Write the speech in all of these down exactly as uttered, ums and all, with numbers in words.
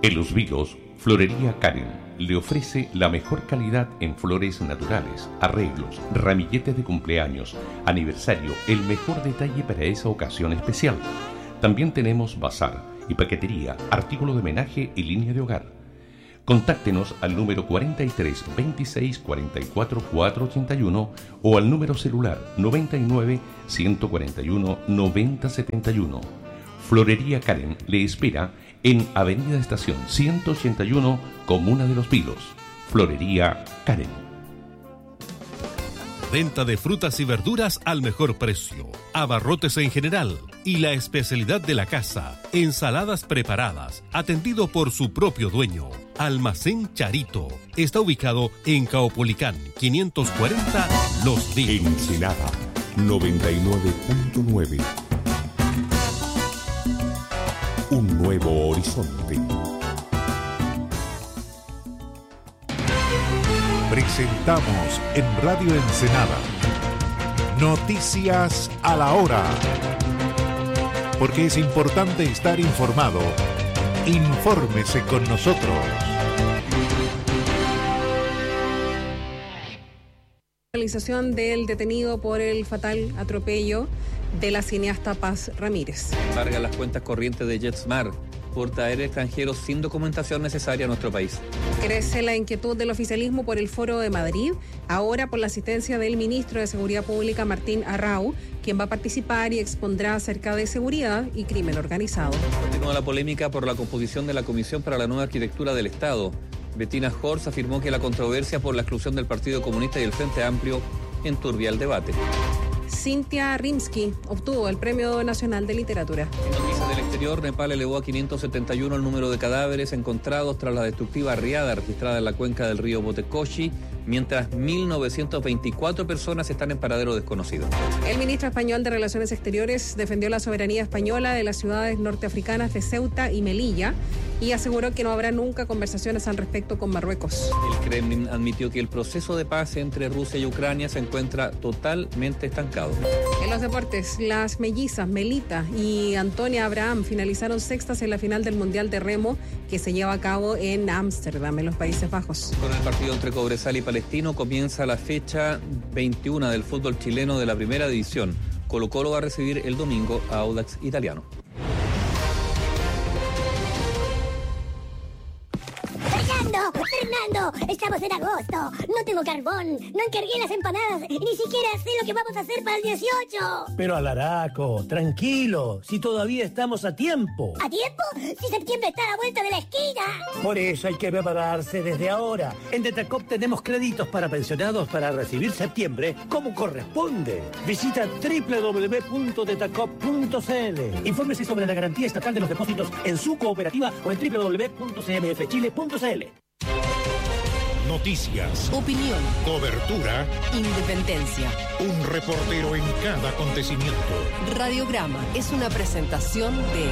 En Los Vilos, Florería Karen le ofrece la mejor calidad en flores naturales, arreglos, ramilletes de cumpleaños, aniversario, el mejor detalle para esa ocasión especial. También tenemos bazar y paquetería, artículo de homenaje y línea de hogar. Contáctenos al número cuarenta y tres, veintiséis, cuarenta y cuatro, cuatrocientos ochenta y uno o al número celular noventa y nueve, ciento cuarenta y uno, noventa setenta y uno. Florería Karen le espera en Avenida Estación ciento ochenta y uno, Comuna de Los Vilos. Florería Karen. Venta de frutas y verduras al mejor precio. Abarrotes en general. Y la especialidad de la casa, ensaladas preparadas, atendido por su propio dueño. Almacén Charito. Está ubicado en Caupolicán, quinientos cuarenta, Los Vilos. Ensenada, noventa y nueve punto nueve. Un nuevo horizonte. Presentamos en Radio Ensenada Noticias a la Hora. Porque es importante estar informado, infórmese con nosotros. Realización del detenido por el fatal atropello de la cineasta Paz Ramírez. Larga las cuentas corrientes de JetSmart por traer extranjeros sin documentación necesaria a nuestro país. Crece la inquietud del oficialismo por el Foro de Madrid, ahora por la asistencia del ministro de Seguridad Pública, Martín Arrau, quien va a participar y expondrá acerca de seguridad y crimen organizado. Continúa la polémica por la composición de la Comisión para la Nueva Arquitectura del Estado. Bettina Horst afirmó que la controversia por la exclusión del Partido Comunista y el Frente Amplio enturbia el debate. Cintia Rimsky obtuvo el Premio Nacional de Literatura. En noticias del exterior, Nepal elevó a quinientos setenta y uno el número de cadáveres encontrados tras la destructiva riada registrada en la cuenca del río Botecoshi, mientras mil novecientas veinticuatro personas están en paradero desconocido. El ministro español de Relaciones Exteriores defendió la soberanía española de las ciudades norteafricanas de Ceuta y Melilla y aseguró que no habrá nunca conversaciones al respecto con Marruecos. El Kremlin admitió que el proceso de paz entre Rusia y Ucrania se encuentra totalmente estancado. En los deportes, las mellizas Melita y Antonia Abraham finalizaron sextas en la final del Mundial de Remo que se lleva a cabo en Ámsterdam, en los Países Bajos. Con el partido entre Cobresal y Palestino comienza la fecha veintiuno del fútbol chileno de la primera división. Colo-Colo va a recibir el domingo a Audax Italiano. Fernando, Fernando, estamos en agosto, no tengo carbón, no encargué las empanadas y ni siquiera sé lo que vamos a hacer para el dieciocho. Pero Alaraco, tranquilo, si todavía estamos a tiempo. ¿A tiempo? Si septiembre está a la vuelta de la esquina. Por eso hay que prepararse desde ahora. En Detacop tenemos créditos para pensionados para recibir septiembre como corresponde. Visita doble u doble u doble u punto detacop punto c l. Infórmese sobre la garantía estatal de los depósitos en su cooperativa o en doble u doble u doble u punto c m f chile punto c l. Noticias, opinión, cobertura, independencia. Un reportero en cada acontecimiento. Radiograma es una presentación de...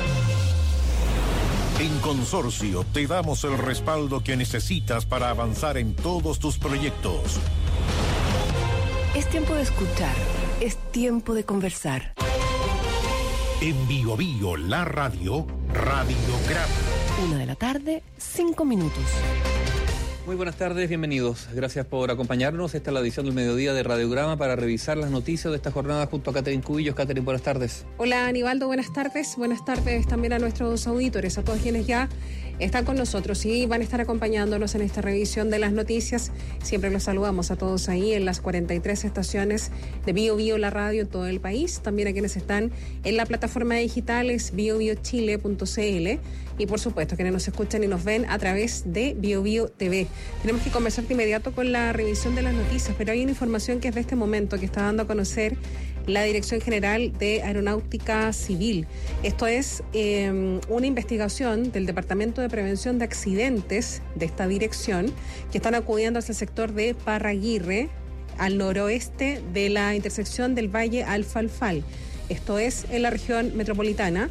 En Consorcio te damos el respaldo que necesitas para avanzar en todos tus proyectos. Es tiempo de escuchar, es tiempo de conversar. En Bio Bio, la radio, Radiograma. Una de la tarde, cinco minutos. Muy buenas tardes, bienvenidos. Gracias por acompañarnos. Esta es la edición del mediodía de Radiograma para revisar las noticias de esta jornada junto a Catherine Cubillos. Catherine, buenas tardes. Hola, Aníbaldo, buenas tardes. Buenas tardes también a nuestros auditores, a todos quienes ya están con nosotros y van a estar acompañándonos en esta revisión de las noticias. Siempre los saludamos a todos ahí en las cuarenta y tres estaciones de Bio Bio, la radio en todo el país. También a quienes están en la plataforma digital es bio bio chile punto c l y por supuesto quienes nos escuchan y nos ven a través de Bio Bio T V. Tenemos que comenzar de inmediato con la revisión de las noticias, pero hay una información que es de este momento que está dando a conocer la Dirección General de Aeronáutica Civil. Esto es eh, una investigación del Departamento de Prevención de Accidentes de esta dirección que están acudiendo hacia el sector de Parraguirre, al noroeste de la intersección del Valle Alfalfal. Esto es en la región metropolitana.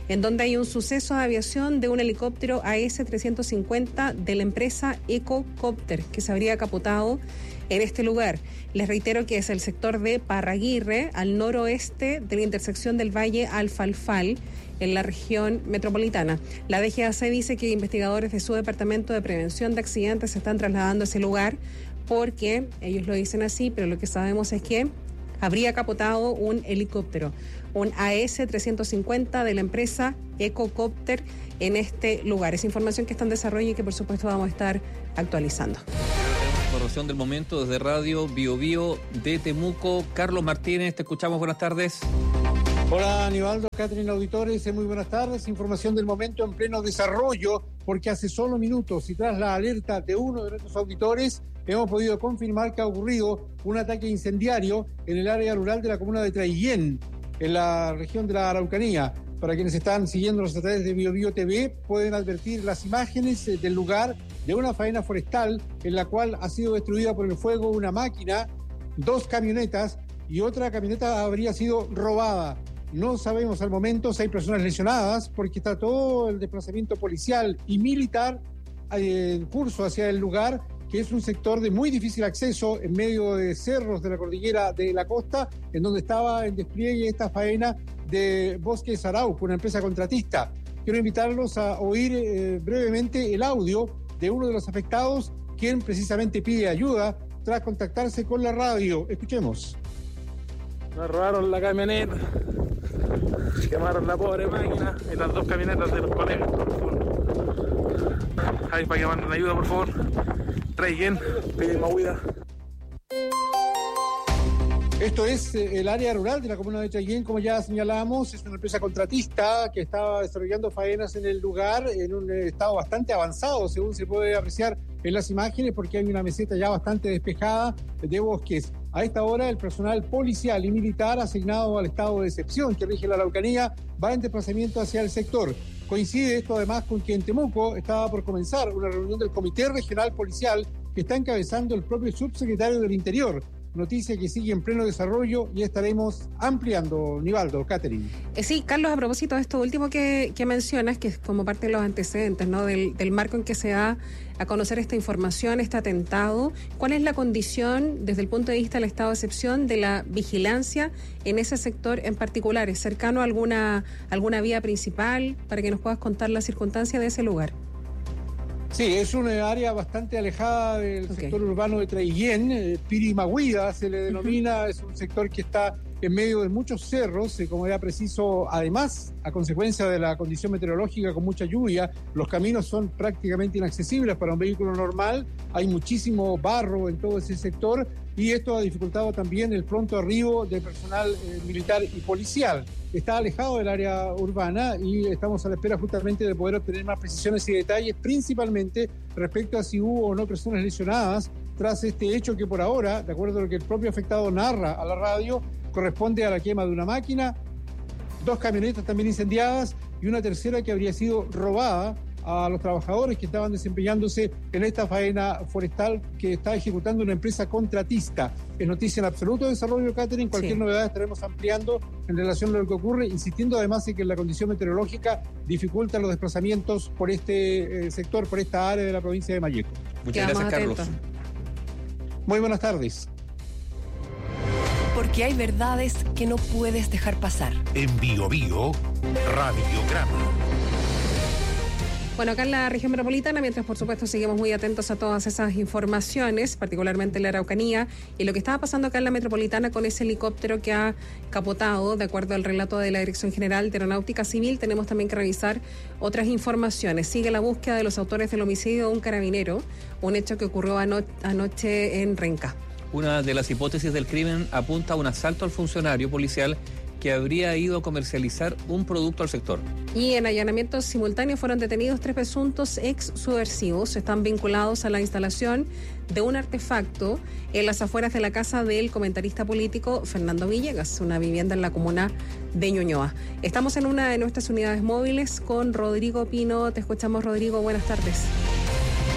en donde hay un suceso de aviación de un helicóptero A S trescientos cincuenta de la empresa Ecocopter, que se habría capotado en este lugar. Les reitero que es el sector de Parraguirre, al noroeste de la intersección del Valle Alfalfal, en la región metropolitana. La D G A C dice que investigadores de su Departamento de Prevención de Accidentes se están trasladando a ese lugar porque, ellos lo dicen así, pero lo que sabemos es que habría capotado un helicóptero, un A S trescientos cincuenta de la empresa Ecocopter en este lugar. Es información que está en desarrollo y que por supuesto vamos a estar actualizando. Información del momento desde Radio Bio Bio de Temuco. Carlos Martínez, te escuchamos, buenas tardes. Hola Aníbaldo, Catherine Auditores, muy buenas tardes. Información del momento en pleno desarrollo, porque hace solo minutos y tras la alerta de uno de nuestros auditores, hemos podido confirmar que ha ocurrido un ataque incendiario en el área rural de la comuna de Traillén, en la región de la Araucanía. Para quienes están siguiéndonos a través de Bio Bio T V, pueden advertir las imágenes del lugar de una faena forestal en la cual ha sido destruida por el fuego una máquina, dos camionetas y otra camioneta habría sido robada. No sabemos al momento si hay personas lesionadas porque está todo el desplazamiento policial y militar en curso hacia el lugar, que es un sector de muy difícil acceso en medio de cerros de la cordillera de la costa, en donde estaba en despliegue esta faena de Bosques Arauco, una empresa contratista. Quiero invitarlos a oír eh, brevemente el audio de uno de los afectados, quien precisamente pide ayuda tras contactarse con la radio. Escuchemos. Nos robaron la camioneta, quemaron la pobre máquina y las dos camionetas de los colegas, por favor. Ahí para que manden ayuda, por favor. Traigan, pedimos ayuda. Esto es el área rural de la comuna de Traillén, como ya señalamos, es una empresa contratista que estaba desarrollando faenas en el lugar en un estado bastante avanzado, según se puede apreciar en las imágenes, porque hay una meseta ya bastante despejada de bosques. A esta hora, el personal policial y militar asignado al estado de excepción que rige la Araucanía va en desplazamiento hacia el sector. Coincide esto además con que en Temuco estaba por comenzar una reunión del Comité Regional Policial que está encabezando el propio subsecretario del Interior. Noticia que sigue en pleno desarrollo y estaremos ampliando. Nivaldo, Catherine. Eh, sí, Carlos, a propósito de esto último que, que mencionas, que es como parte de los antecedentes, ¿no? Del, del marco en que se da a conocer esta información, este atentado, ¿cuál es la condición desde el punto de vista del estado de excepción de la vigilancia en ese sector en particular? ¿Es cercano a alguna, alguna vía principal para que nos puedas contar la circunstancia de ese lugar? Sí, es una área bastante alejada del okay. sector urbano de Traillén, eh, Pirimahuida se le denomina, uh-huh. Es un sector que está en medio de muchos cerros, eh, como era preciso, además, a consecuencia de la condición meteorológica con mucha lluvia, los caminos son prácticamente inaccesibles para un vehículo normal, hay muchísimo barro en todo ese sector y esto ha dificultado también el pronto arribo de personal eh, militar y policial. Está alejado del área urbana y estamos a la espera justamente de poder obtener más precisiones y detalles, principalmente respecto a si hubo o no personas lesionadas tras este hecho que por ahora, de acuerdo a lo que el propio afectado narra a la radio, corresponde a la quema de una máquina, dos camionetas también incendiadas y una tercera que habría sido robada a los trabajadores que estaban desempeñándose en esta faena forestal que está ejecutando una empresa contratista. Es noticia en absoluto desarrollo, Catherine. Cualquier sí. novedad estaremos ampliando en relación a lo que ocurre, insistiendo además en que la condición meteorológica dificulta los desplazamientos por este eh, sector, por esta área de la provincia de Malleco. Muchas gracias, Carlos. Muy buenas tardes. Porque hay verdades que no puedes dejar pasar. En Bio Bio, Radiograma. Bueno, acá en la región metropolitana, mientras por supuesto seguimos muy atentos a todas esas informaciones, particularmente en la Araucanía, y lo que estaba pasando acá en la metropolitana con ese helicóptero que ha capotado, de acuerdo al relato de la Dirección General de Aeronáutica Civil, tenemos también que revisar otras informaciones. Sigue la búsqueda de los autores del homicidio de un carabinero, un hecho que ocurrió ano- anoche en Renca. Una de las hipótesis del crimen apunta a un asalto al funcionario policial que habría ido a comercializar un producto al sector. Y en allanamientos simultáneos fueron detenidos tres presuntos ex subversivos. Están vinculados a la instalación de un artefacto en las afueras de la casa del comentarista político Fernando Villegas, una vivienda en la comuna de Ñuñoa. Estamos en una de nuestras unidades móviles con Rodrigo Pino. Te escuchamos, Rodrigo. Buenas tardes.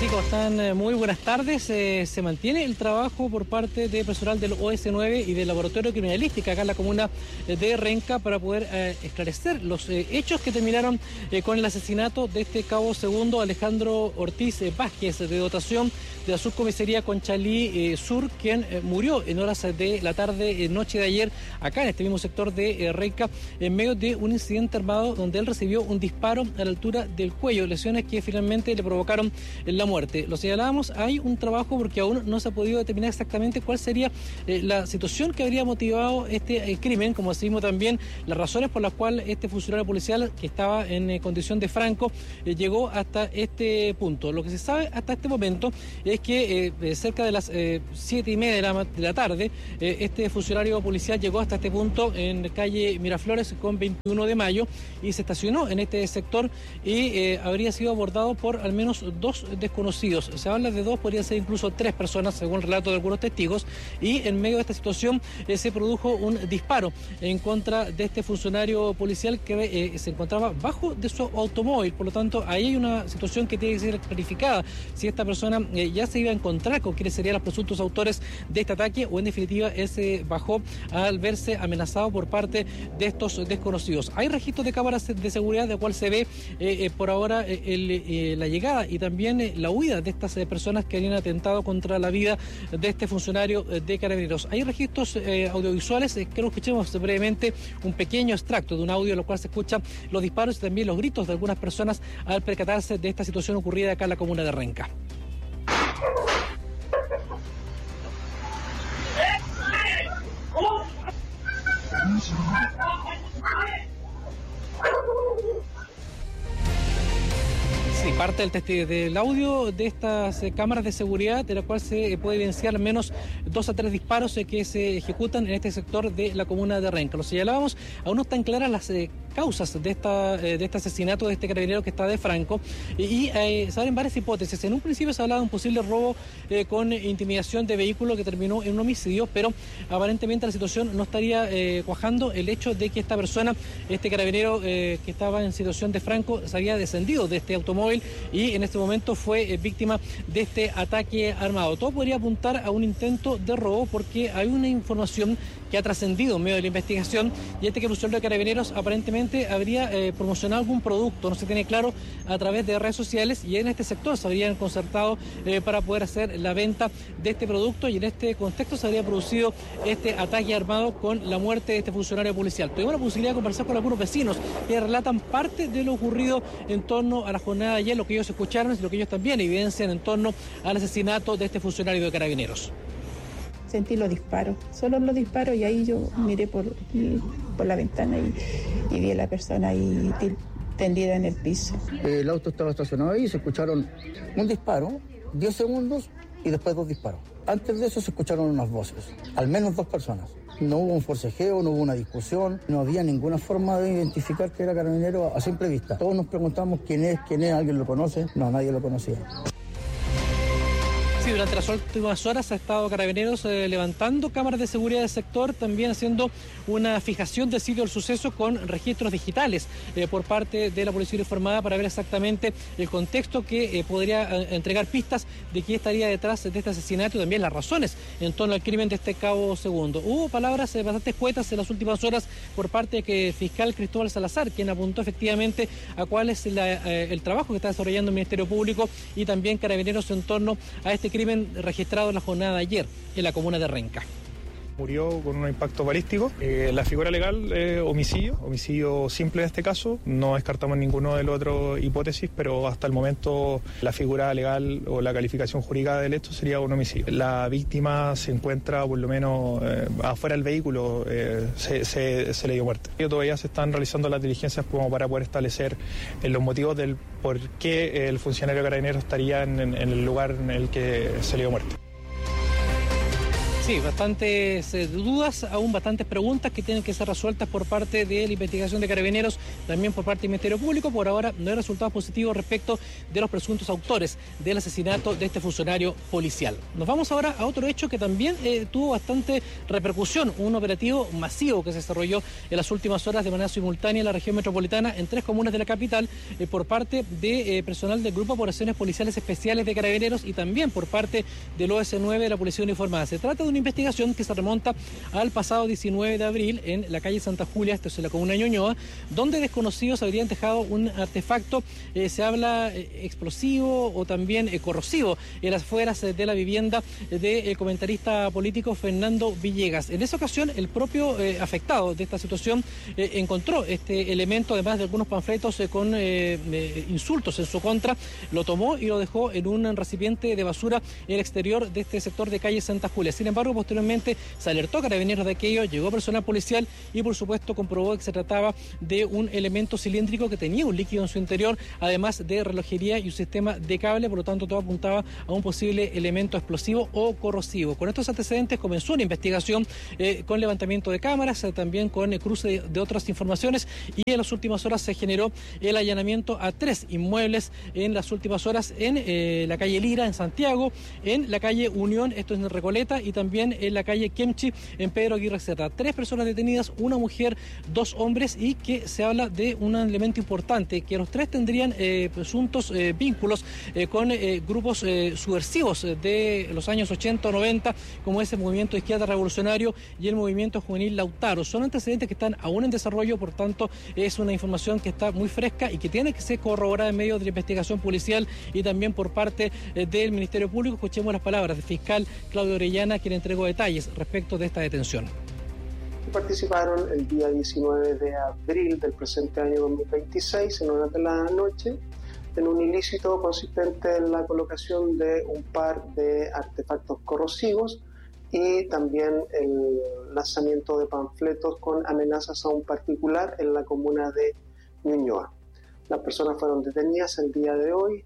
Sí, ¿cómo están? Muy buenas tardes. Eh, se mantiene el trabajo por parte de personal del O S nueve y del Laboratorio de Criminalística acá en la comuna de Renca para poder eh, esclarecer los eh, hechos que terminaron eh, con el asesinato de este cabo segundo Alejandro Ortiz eh, Vázquez, de dotación de la subcomisaría Conchalí eh, Sur, quien eh, murió en horas de la tarde, eh, noche de ayer, acá en este mismo sector de eh, Renca, en medio de un incidente armado donde él recibió un disparo a la altura del cuello, lesiones que finalmente le provocaron la muerte. Lo señalábamos, hay un trabajo porque aún no se ha podido determinar exactamente cuál sería eh, la situación que habría motivado este eh, crimen, como decimos también las razones por las cuales este funcionario policial que estaba en eh, condición de franco eh, llegó hasta este punto. Lo que se sabe hasta este momento es que eh, cerca de las eh, siete y media de la, de la tarde eh, este funcionario policial llegó hasta este punto en calle Miraflores con veintiuno de mayo y se estacionó en este sector y eh, habría sido abordado por al menos dos desconocidos. Se habla de dos, podrían ser incluso tres personas, según el relato de algunos testigos, y en medio de esta situación eh, se produjo un disparo en contra de este funcionario policial que eh, se encontraba bajo de su automóvil. Por lo tanto, ahí hay una situación que tiene que ser clarificada, si esta persona eh, ya se iba a encontrar con quienes serían los presuntos autores de este ataque o en definitiva él se bajó al verse amenazado por parte de estos desconocidos. Hay registros de cámaras de seguridad de cual se ve eh, eh, por ahora eh, el, eh, la llegada y también eh, la huida de estas eh, personas que habían atentado contra la vida de este funcionario eh, de Carabineros. Hay registros eh, audiovisuales, eh, creo que escuchemos brevemente un pequeño extracto de un audio en lo cual se escuchan los disparos y también los gritos de algunas personas al percatarse de esta situación ocurrida acá en la comuna de Renca. Sí, parte del, testi- del audio de estas eh, cámaras de seguridad, de la cual se eh, puede evidenciar al menos dos a tres disparos eh, que se ejecutan en este sector de la comuna de Renca. Lo señalábamos, aún no están claras las eh, causas de esta eh, de este asesinato de este carabinero que está de franco y, y eh, se abren varias hipótesis. En un principio se hablaba de un posible robo eh, con intimidación de vehículo que terminó en un homicidio, pero aparentemente la situación no estaría eh, cuajando el hecho de que esta persona, este carabinero eh, que estaba en situación de franco, se había descendido de este automóvil y en este momento fue eh, víctima de este ataque armado. Todo podría apuntar a un intento de robo porque hay una información que ha trascendido en medio de la investigación y este que funcionario de Carabineros aparentemente habría eh, promocionado algún producto, no se tiene claro, a través de redes sociales y en este sector se habrían concertado eh, para poder hacer la venta de este producto y en este contexto se habría producido este ataque armado con la muerte de este funcionario policial. Tuvimos la posibilidad de conversar con algunos vecinos que relatan parte de lo ocurrido en torno a la jornada de ayer, lo que ellos escucharon y lo que ellos también evidencian en torno al asesinato de este funcionario de Carabineros. Sentí los disparos, solo los disparos y ahí yo miré por, por la ventana y, y vi a la persona ahí tendida en el piso. El auto estaba estacionado ahí y se escucharon un disparo, diez segundos y después dos disparos. Antes de eso se escucharon unas voces, al menos dos personas. No hubo un forcejeo, no hubo una discusión, no había ninguna forma de identificar que era carabinero a simple vista. Todos nos preguntamos quién es, quién es, ¿alguien lo conoce? No, nadie lo conocía. Sí, durante las últimas horas ha estado Carabineros eh, levantando cámaras de seguridad del sector, también haciendo una fijación del sitio del suceso con registros digitales eh, por parte de la Policía Uniformada para ver exactamente el contexto que eh, podría eh, entregar pistas de quién estaría detrás de este asesinato y también las razones en torno al crimen de este cabo segundo. Hubo palabras eh, bastante escuetas en las últimas horas por parte del fiscal Cristóbal Salazar, quien apuntó efectivamente a cuál es la, eh, el trabajo que está desarrollando el Ministerio Público y también Carabineros en torno a este crimen registrado en la jornada de ayer en la comuna de Renca. Murió con un impacto balístico. Eh, la figura legal es eh, homicidio, homicidio simple en este caso. No descartamos ninguna de las otras hipótesis, pero hasta el momento la figura legal o la calificación jurídica del hecho sería un homicidio. La víctima se encuentra por lo menos eh, afuera del vehículo, eh, se, se, se le dio muerte. Todavía se están realizando las diligencias como para poder establecer eh, los motivos del por qué el funcionario carabinero estaría en, en, en el lugar en el que se le dio muerte. Sí, bastantes eh, dudas, aún bastantes preguntas que tienen que ser resueltas por parte de la investigación de Carabineros, también por parte del Ministerio Público. Por ahora no hay resultados positivos respecto de los presuntos autores del asesinato de este funcionario policial. Nos vamos ahora a otro hecho que también eh, tuvo bastante repercusión, un operativo masivo que se desarrolló en las últimas horas de manera simultánea en la región metropolitana en tres comunas de la capital eh, por parte de eh, personal del Grupo de Operaciones Policiales Especiales de Carabineros y también por parte del O S nueve de la Policía Uniformada. Se trata de una investigación que se remonta al pasado diecinueve de abril en la calle Santa Julia, esto es en la comuna de Ñuñoa, donde desconocidos habrían dejado un artefacto, eh, se habla eh, explosivo o también eh, corrosivo en las afueras eh, de la vivienda del comentarista político Fernando Villegas. En esa ocasión el propio eh, afectado de esta situación eh, encontró este elemento, además de algunos panfletos eh, con eh, eh, insultos en su contra, lo tomó y lo dejó en un recipiente de basura en el exterior de este sector de calle Santa Julia. Sin embargo, posteriormente se alertó a Carabineros de aquello, llegó personal policial y por supuesto comprobó que se trataba de un elemento cilíndrico que tenía un líquido en su interior, además de relojería y un sistema de cable, por lo tanto todo apuntaba a un posible elemento explosivo o corrosivo. Con estos antecedentes comenzó una investigación eh, con levantamiento de cámaras, eh, también con eh, cruce de, de otras informaciones, y en las últimas horas se generó el allanamiento a tres inmuebles en las últimas horas en eh, la calle Lira en Santiago, en la calle Unión, esto es en Recoleta, y también en la calle Kemchi, en Pedro Aguirre Cerda. Tres personas detenidas, una mujer, dos hombres, y que se habla de un elemento importante, que los tres tendrían eh, presuntos eh, vínculos eh, con eh, grupos eh, subversivos de los años ochenta o noventa, como es el Movimiento de Izquierda Revolucionario y el Movimiento Juvenil Lautaro. Son antecedentes que están aún en desarrollo, por tanto es una información que está muy fresca y que tiene que ser corroborada en medio de la investigación policial y también por parte eh, del Ministerio Público. Escuchemos las palabras del fiscal Claudio Orellana, quien entregó detalles respecto de esta detención. Participaron el día diecinueve de abril del presente año dos mil veintiséis en horas de la noche en un ilícito consistente en la colocación de un par de artefactos corrosivos y también el lanzamiento de panfletos con amenazas a un particular en la comuna de Ñuñoa. Las personas fueron detenidas el día de hoy.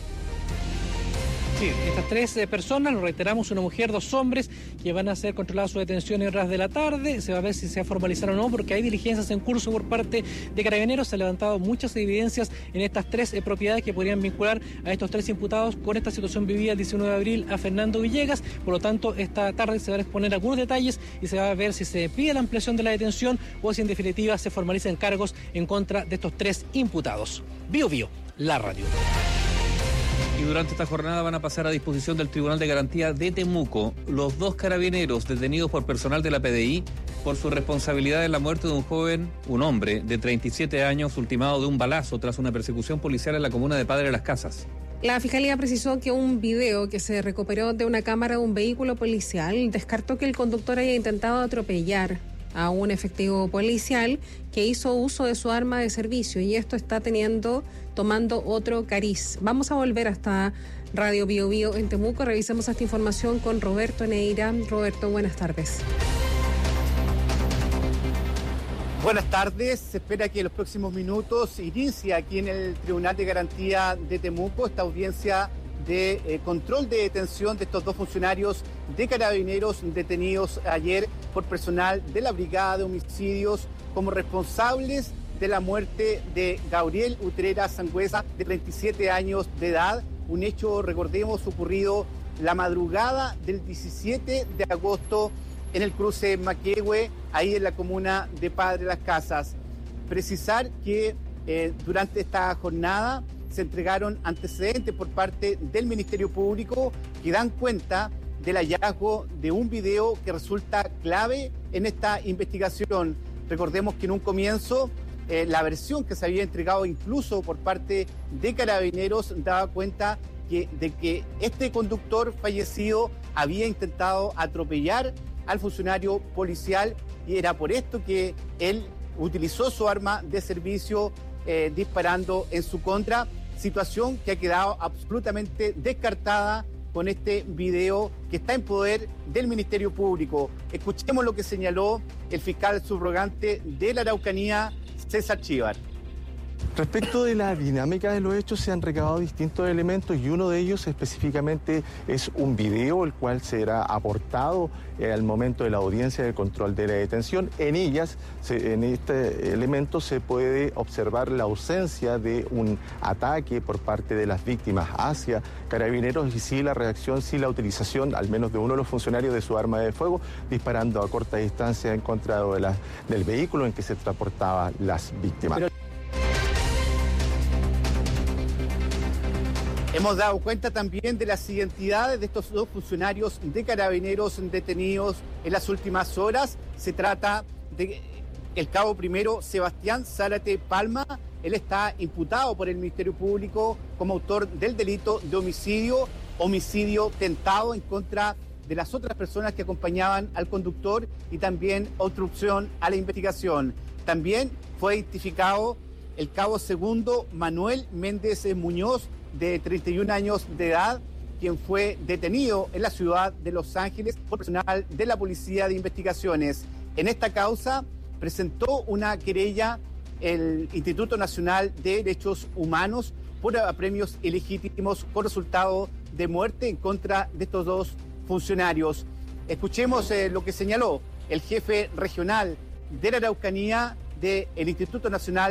Sí, estas tres eh, personas, lo reiteramos, una mujer, dos hombres, que van a ser controladas su detención en horas de la tarde. Se va a ver si se va a formalizar o no, porque hay diligencias en curso por parte de Carabineros. Se han levantado muchas evidencias en estas tres eh, propiedades que podrían vincular a estos tres imputados con esta situación vivida el diecinueve de abril a Fernando Villegas. Por lo tanto, esta tarde se van a exponer algunos detalles y se va a ver si se pide la ampliación de la detención o si en definitiva se formalizan cargos en contra de estos tres imputados. Bio Bio, la radio. Y durante esta jornada van a pasar a disposición del Tribunal de Garantía de Temuco los dos carabineros detenidos por personal de la P D I por su responsabilidad en la muerte de un joven, un hombre de treinta y siete años, ultimado de un balazo tras una persecución policial en la comuna de Padre Las Casas. La Fiscalía precisó que un video que se recuperó de una cámara de un vehículo policial descartó que el conductor haya intentado atropellar a un efectivo policial que hizo uso de su arma de servicio, y esto está teniendo, tomando otro cariz. Vamos a volver hasta Radio Bio Bio en Temuco. Revisemos esta información con Roberto Neira. Roberto, buenas tardes. Buenas tardes. Se espera que en los próximos minutos inicie aquí en el Tribunal de Garantía de Temuco esta audiencia de eh, control de detención de estos dos funcionarios de Carabineros detenidos ayer por personal de la Brigada de Homicidios como responsables de la muerte de Gabriel Utrera Sangüesa, de treinta y siete años de edad. Un hecho, recordemos, ocurrido la madrugada del diecisiete de agosto en el cruce Maquehue, ahí en la comuna de Padre Las Casas. Precisar que eh, durante esta jornada se entregaron antecedentes por parte del Ministerio Público que dan cuenta del hallazgo de un video que resulta clave en esta investigación. Recordemos que en un comienzo eh, la versión que se había entregado incluso por parte de Carabineros daba cuenta que, de que este conductor fallecido había intentado atropellar al funcionario policial y era por esto que él utilizó su arma de servicio eh, disparando en su contra. Situación que ha quedado absolutamente descartada con este video que está en poder del Ministerio Público. Escuchemos lo que señaló el fiscal subrogante de la Araucanía, César Chívar. Respecto de la dinámica de los hechos, se han recabado distintos elementos y uno de ellos específicamente es un video, el cual será aportado eh, al momento de la audiencia de control de la detención. En ellas, se, en este elemento, se puede observar la ausencia de un ataque por parte de las víctimas hacia Carabineros y sí la reacción, sí la utilización, al menos de uno de los funcionarios, de su arma de fuego, disparando a corta distancia en contra de la, del vehículo en que se transportaban las víctimas. Pero hemos dado cuenta también de las identidades de estos dos funcionarios de Carabineros detenidos en las últimas horas. Se trata de el cabo primero Sebastián Zárate Palma. Él está imputado por el Ministerio Público como autor del delito de homicidio, homicidio tentado en contra de las otras personas que acompañaban al conductor y también obstrucción a la investigación. También fue identificado el cabo segundo Manuel Méndez Muñoz, de treinta y un años de edad, quien fue detenido en la ciudad de Los Ángeles por personal de la Policía de Investigaciones. En esta causa presentó una querella el Instituto Nacional de Derechos Humanos por apremios ilegítimos con resultado de muerte en contra de estos dos funcionarios. Escuchemos eh, lo que señaló el jefe regional de la Araucanía del Instituto Nacional